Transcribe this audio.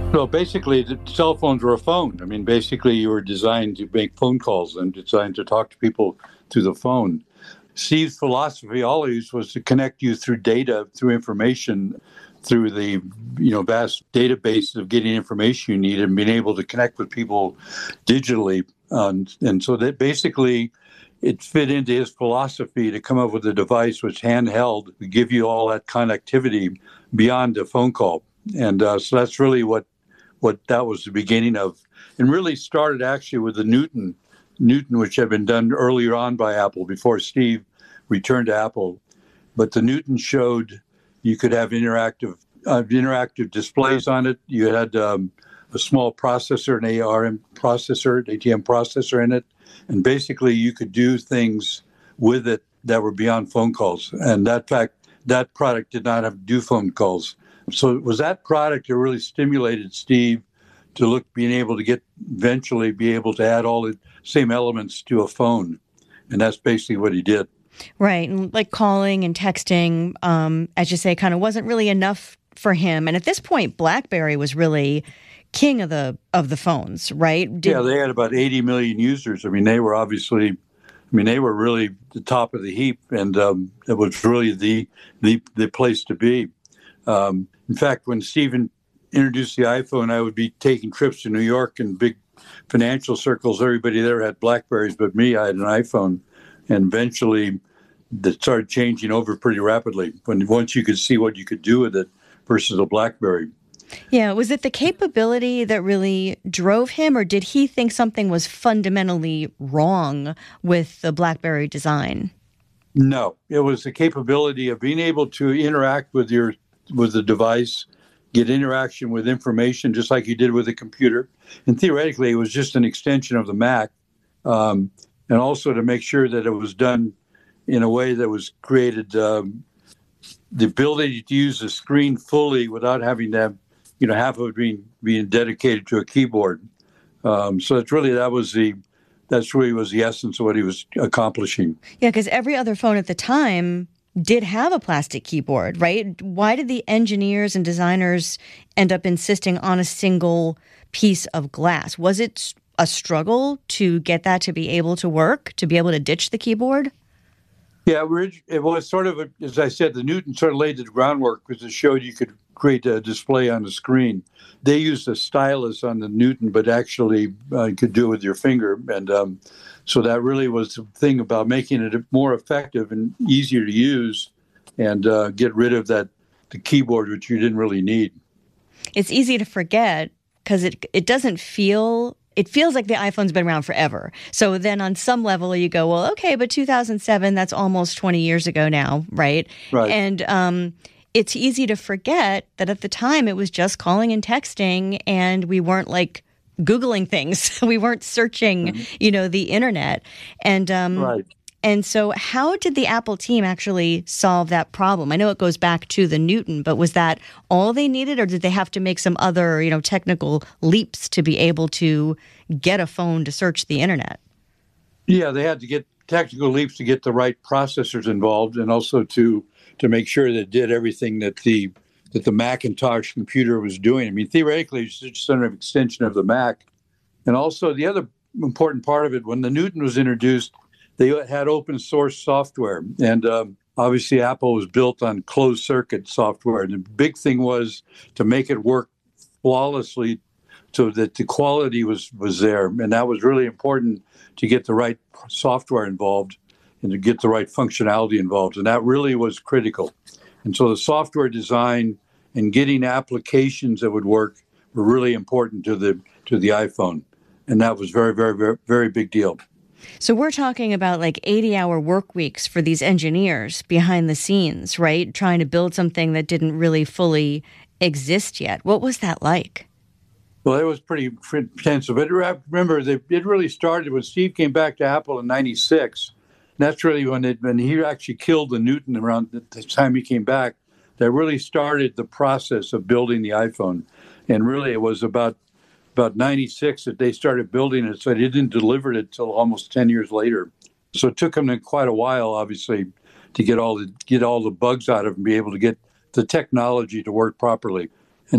So basically, the cell phones were a phone. I mean, basically, you were designed to make phone calls and designed to talk to people through the phone. Steve's philosophy always was to connect you through data, through information, through the vast database of getting information you need and being able to connect with people digitally. And so that basically it fit into his philosophy to come up with a device which handheld to give you all that connectivity beyond a phone call. And so that's really what that was the beginning of, and really started actually with the Newton, which had been done earlier on by Apple before Steve returned to Apple. But the Newton showed you could have interactive displays on it. You had a small processor, an ARM processor, an ATM processor in it, and basically you could do things with it that were beyond phone calls. And that product did not have to do phone calls. So it was that product that really stimulated Steve to being able to eventually be able to add all the same elements to a phone. And that's basically what he did. Right. And like calling and texting, as you say, kind of wasn't really enough for him. And at this point, BlackBerry was really king of the phones, right? Yeah, they had about 80 million users. I mean, they were really the top of the heap, and it was really the place to be. In fact, when Stephen introduced the iPhone, I would be taking trips to New York in big financial circles. Everybody there had BlackBerries, but me, I had an iPhone. And eventually, that started changing over pretty rapidly once you could see what you could do with it versus a BlackBerry. Yeah, was it the capability that really drove him, or did he think something was fundamentally wrong with the BlackBerry design? No, it was the capability of being able to interact with the device, get interaction with information just like you did with a computer. And theoretically, it was just an extension of the Mac. And also to make sure that it was done in a way that was created the ability to use the screen fully without having to have, half of it being dedicated to a keyboard. So that's really was the essence of what he was accomplishing. Yeah, because every other phone at the time did have a plastic keyboard, right? Why did the engineers and designers end up insisting on a single piece of glass? Was it a struggle to get that to be able to work, to be able to ditch the keyboard? Yeah, it was sort of, as I said, the Newton sort of laid the groundwork because it showed you could create a display on the screen. They used a stylus on the Newton, but actually you could do it with your finger. And so that really was the thing about making it more effective and easier to use and get rid of the keyboard, which you didn't really need. It's easy to forget because it doesn't feel... It feels like the iPhone's been around forever. So then on some level you go, well, okay, but 2007, that's almost 20 years ago now, right? Right. And it's easy to forget that at the time it was just calling and texting, and we weren't like Googling things. We weren't searching, the internet. And right. And so how did the Apple team actually solve that problem? I know it goes back to the Newton, but was that all they needed, or did they have to make some other, technical leaps to be able to get a phone to search the internet? Yeah, they had to get technical leaps to get the right processors involved, and also to make sure that it did everything that the Macintosh computer was doing. I mean, theoretically, it's just an extension of the Mac. And also the other important part of it, when the Newton was introduced, they had open source software, and obviously Apple was built on closed circuit software. And the big thing was to make it work flawlessly so that the quality was there. And that was really important to get the right software involved and to get the right functionality involved. And that really was critical. And so the software design and getting applications that would work were really important to the iPhone. And that was very, very, very, very big deal. So we're talking about like 80-hour work weeks for these engineers behind the scenes, right? Trying to build something that didn't really fully exist yet. What was that like? Well, it was pretty intensive. But remember, it really started when Steve came back to Apple in '96. That's really when he actually killed the Newton around the time he came back. That really started the process of building the iPhone. And really, it was about '96 that they started building it, so they didn't deliver it until almost 10 years later. So it took them quite a while, obviously, to get all the bugs out of it and be able to get the technology to work properly.